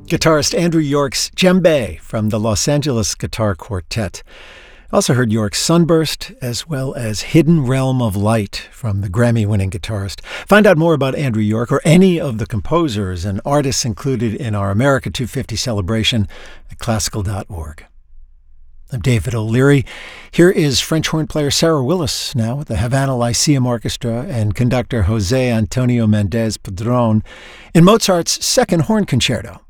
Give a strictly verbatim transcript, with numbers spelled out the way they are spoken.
Guitarist Andrew York's Djembe from the Los Angeles Guitar Quartet. Also heard York's Sunburst, as well as Hidden Realm of Light from the Grammy-winning guitarist. Find out more about Andrew York or any of the composers and artists included in our America two fifty celebration at classical dot org. I'm David O'Leary. Here is French horn player Sarah Willis now with the Havana Lyceum Orchestra and conductor Jose Antonio Mendez Padron in Mozart's Second Horn Concerto.